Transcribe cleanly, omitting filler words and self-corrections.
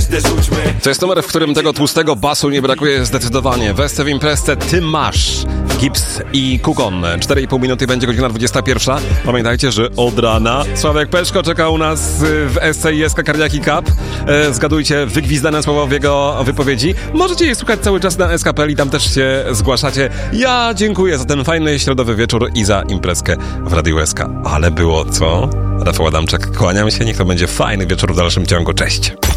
resztę rzućmy. To jest numer, w którym tego tłustego basu nie brakuje zdecydowanie. Westę w imprezę Ty masz. Gibbs i Kukon. 4,5 minuty będzie godzina 21. Pamiętajcie, że od rana Sławek Peszko czeka u nas w SCISK Cardiaki Cup. Zgadujcie wygwizdane słowo w jego wypowiedzi. Możecie je słuchać cały czas na SKPL i tam też się zgłaszacie. Ja dziękuję za ten fajny środowy wieczór i za imprezkę w Radiu SK. Ale było co? Rafał Adamczak, kłaniam się. Niech to będzie fajny wieczór w dalszym ciągu. Cześć!